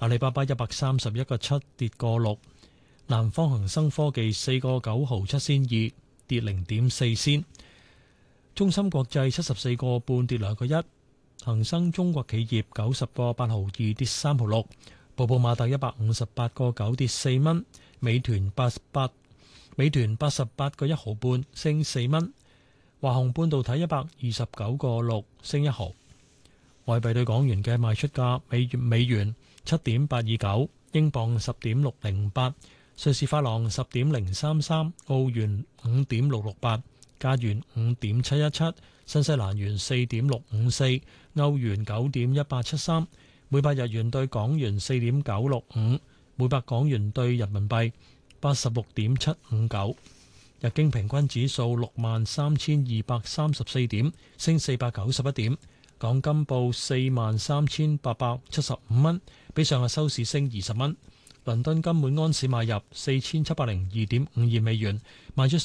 阿里巴巴131.7跌個六，南方恒生科技4.9毫7仙二跌0.4仙，中芯國際74個半跌2個一，恒生中國企業90個8毫2跌3毫6，寶寶馬特158個9跌4蚊，美團88個1毫半升4蚊，華虹半導體129個6升1毫。外幣對港元嘅賣出價：美元7.829，英鎊10.608，瑞士法郎10.033，澳元5.668，加元5.717，新西蘭元4.654，歐元9.1873，每百日元對港元4.965，每百港元對人民幣86.759。日經平均指數63,234點，升491點。港金報43,875蚊，比上日收市升20蚊。倫敦金每安士買入4702.52美元，賣出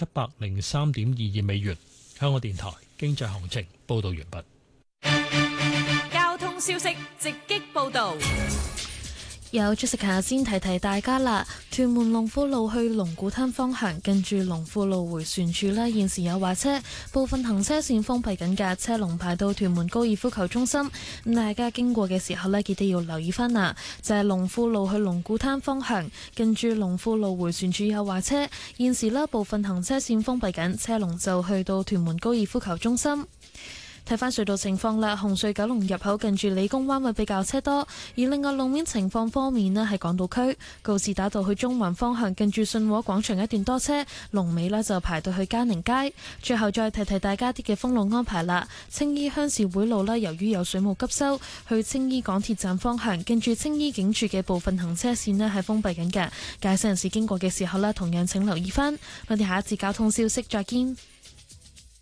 4703.22美元。香港電台經濟行情報道完畢。交通消息直擊報道。 有Jessica先提大家啦，屯門龍富路去龍鼓灘方向，近住龍富路迴旋處呢，現時有壞車，部分行車線封閉緊嘅，車龍排到屯門高爾夫球中心。咁大家經過嘅時候呢，記得要留意翻啦。就係龍富路去龍鼓灘方向，近住龍富路迴旋處有壞車，現時呢部分行車線封閉緊，車龍就去到屯門高爾夫球中心。睇翻隧道情況啦，紅隧九龍入口近住理工灣會比較車多，而另外路面情況方面呢，係港島區告士打道去中環方向近住信和廣場一段多車，龍尾呢就排到去嘉寧街。最後再提大家啲嘅封路安排啦，青衣鄉事會路呢，由於有水務急修，去青衣港鐵站方向近住青衣警署嘅部分行車線呢係封閉緊嘅，駕駛人士經過嘅時候呢，同樣請留意翻。我哋下一節交通消息再見。